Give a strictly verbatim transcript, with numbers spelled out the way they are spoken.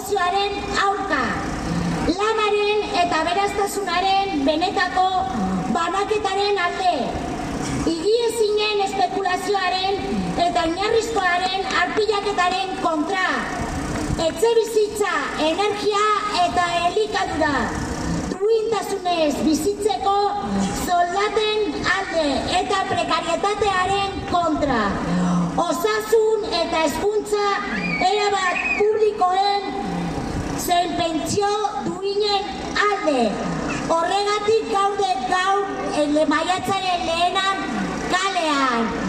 negozioaren aurka. Lanaren eta aberastasunaren benetako banaketaren alde. Higiezinen espekulazioaren eta oinarrizkoaren arpilaketaren kontra. Etxebizitza, energia eta elikadura. Duintasunez bizitzeko soldaten alde eta prekarietatearen kontra. Osasun eta hezkuntza erabat publikoen zein pentsio duinen alde. Horregatik gaude gaur maiatzaren lehenan kalean.